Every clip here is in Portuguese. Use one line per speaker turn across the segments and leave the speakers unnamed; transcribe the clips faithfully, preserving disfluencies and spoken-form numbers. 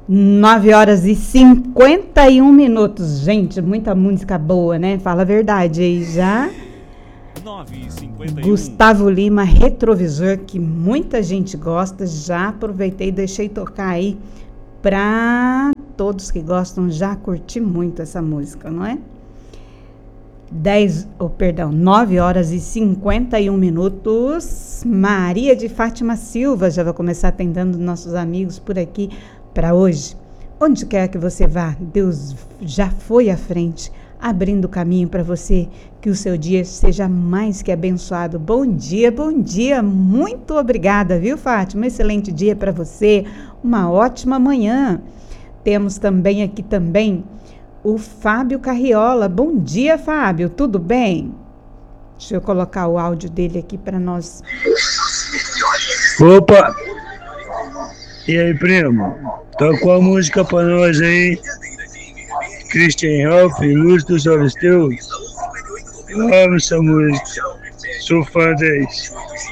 nove horas e cinquenta e um minutos. Gente, muita música boa, né? Fala a verdade aí já.
nove e cinquenta e um.
Gustavo Lima, Retrovisor, que muita gente gosta. Já aproveitei e deixei tocar aí para todos que gostam. Já curti muito essa música, não é? dez, oh, perdão, nove horas e cinquenta e um minutos. Maria de Fátima Silva já vai começar atendendo nossos amigos por aqui para hoje. Onde quer que você vá, Deus já foi à frente, abrindo caminho para você, que o seu dia seja mais que abençoado. Bom dia, bom dia, muito obrigada, viu, Fátima? Um excelente dia para você, uma ótima manhã. Temos também aqui também o Fábio Carriola. Bom dia, Fábio, tudo bem? Deixa eu colocar o áudio dele aqui para nós.
Opa! E aí, primo? Tocou a música pra nós aí. Christian Ralph, Luz dos Olhos Teus. Eu amo essa música. Sou fã deles.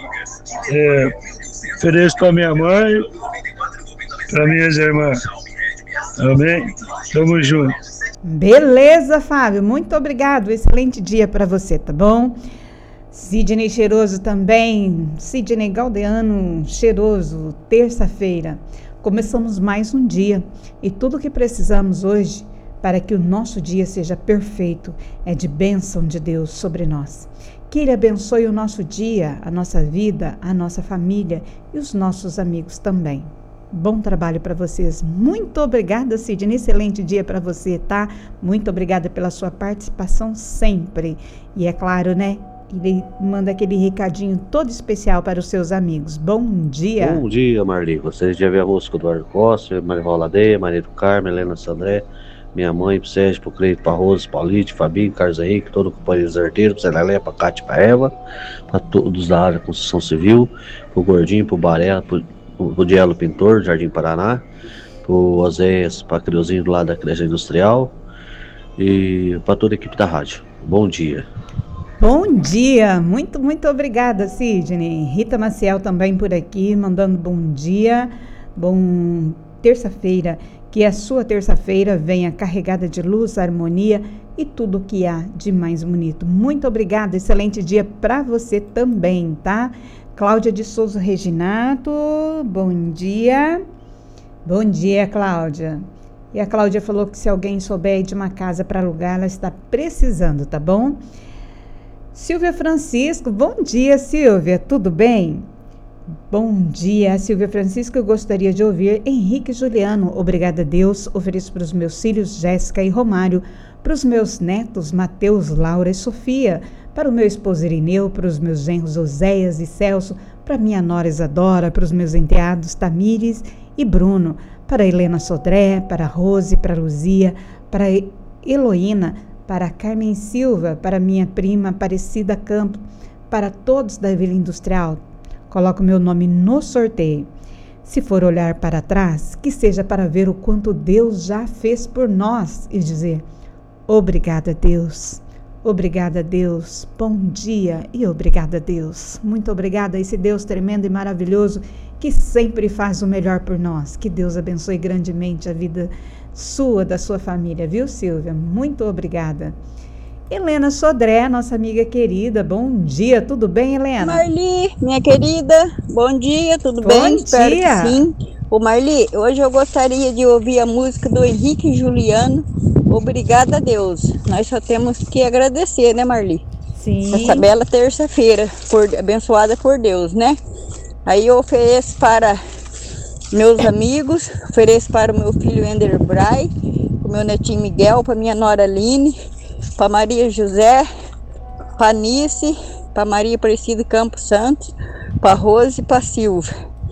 É, ofereço pra minha mãe, pra minhas irmãs. Amém? Tamo junto.
Beleza, Fábio, muito obrigado, excelente dia para você, tá bom? Sidney Cheiroso também, Sidney Galdeano Cheiroso, terça-feira, começamos mais um dia e tudo o que precisamos hoje para que o nosso dia seja perfeito é de bênção de Deus sobre nós. Que Ele abençoe o nosso dia, a nossa vida, a nossa família e os nossos amigos também. Bom trabalho para vocês. Muito obrigada, Sidney. Excelente dia para você, tá? Muito obrigada pela sua participação sempre. E é claro, né? Ele manda aquele recadinho todo especial para os seus amigos. Bom dia.
Bom dia, Marli. Vocês já viram a música do Eduardo Costa, Maria Roladeia, Maria do Carmo, Helena Sandré, minha mãe, pro Sérgio, pro Cleito, pra Rose, Paulite, Fabinho, Carlos Henrique, todo o companheiro dos arteiros, pro Zé Lelé, pra Cátia, pra Eva, pra todos da área de construção civil, pro Gordinho, pro Baré, pro o Dielo Pintor, Jardim Paraná, o Oséias, para Criozinho do lado da Creche Industrial e para toda a equipe da rádio. Bom dia.
Bom dia, muito, muito obrigada, Sidney. Rita Maciel também por aqui, mandando bom dia, bom terça-feira, que a sua terça-feira venha carregada de luz, harmonia e tudo o que há de mais bonito. Muito obrigada, excelente dia para você também, tá? Cláudia de Souza Reginato, bom dia. Bom dia, Cláudia. E a Cláudia falou que se alguém souber de uma casa para alugar, ela está precisando, tá bom? Silvia Francisco, bom dia, Silvia, tudo bem? Bom dia, Silvia Francisco, eu gostaria de ouvir Henrique Juliano. Obrigada a Deus, ofereço para os meus filhos Jéssica e Romário, para os meus netos Mateus, Laura e Sofia, para o meu esposo Irineu, para os meus genros Oséias e Celso, para minha nora Isadora, para os meus enteados Tamires e Bruno, para Helena Sodré, para Rose, para Luzia, para Heloína, para Carmen Silva, para minha prima Aparecida Campos, para todos da Vila Industrial. Coloco meu nome no sorteio. Se for olhar para trás, que seja para ver o quanto Deus já fez por nós e dizer: obrigada, Deus. Obrigada, Deus. Bom dia e obrigada, Deus. Muito obrigada a esse Deus tremendo e maravilhoso que sempre faz o melhor por nós. Que Deus abençoe grandemente a vida sua, da sua família, viu, Silvia? Muito obrigada. Helena Sodré, nossa amiga querida, bom dia, tudo bem, Helena?
Marli, minha querida, bom dia, tudo
bom
bem?
Dia.
Espero que sim. Ô Marli, hoje eu gostaria de ouvir a música do Henrique Juliano, Obrigada a Deus. Nós só temos que agradecer, né, Marli?
Sim.
Essa bela terça-feira, por, abençoada por Deus, né? Aí eu ofereço para meus amigos, ofereço para o meu filho Ender Bray, para o meu netinho Miguel, para minha nora Aline, para Maria José, para Nice, para Maria Aparecida Campos Santos, para Rose e para Silva.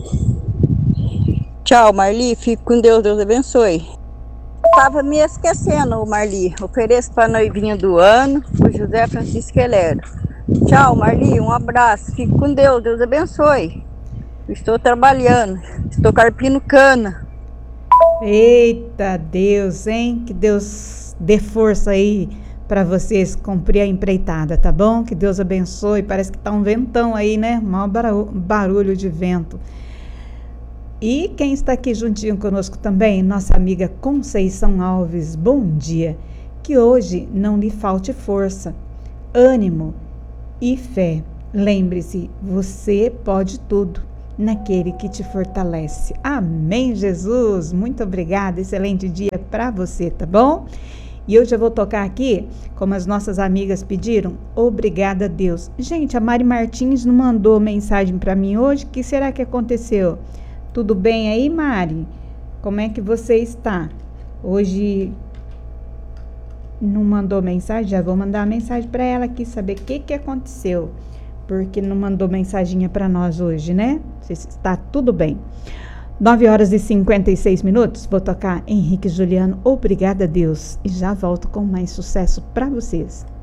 Tchau, Marli, fique com Deus, Deus abençoe. Estava me esquecendo, Marli, ofereço para a noivinha do ano, o José Francisco Helero. Tchau, Marli, um abraço, fique com Deus, Deus abençoe. Estou trabalhando, estou carpindo cana.
Eita Deus, hein? Que Deus dê força aí para vocês cumprir a empreitada, tá bom? Que Deus abençoe. Parece que tá um ventão aí, né? Maior barulho de vento. E quem está aqui juntinho conosco também, nossa amiga Conceição Alves, bom dia. Que hoje não lhe falte força, ânimo e fé. Lembre-se, você pode tudo naquele que te fortalece. Amém, Jesus. Muito obrigada. Excelente dia para você, tá bom? E eu já vou tocar aqui, como as nossas amigas pediram, obrigada a Deus. Gente, a Mari Martins não mandou mensagem para mim hoje. O que será que aconteceu? Tudo bem aí, Mari? Como é que você está? Hoje não mandou mensagem? Já vou mandar uma mensagem para ela aqui, saber o que, que aconteceu. Porque não mandou mensaginha para nós hoje, né? Se está tudo bem. nove horas e cinquenta e seis minutos. Vou tocar Henrique Juliano, obrigada a Deus. E já volto com mais sucesso para vocês.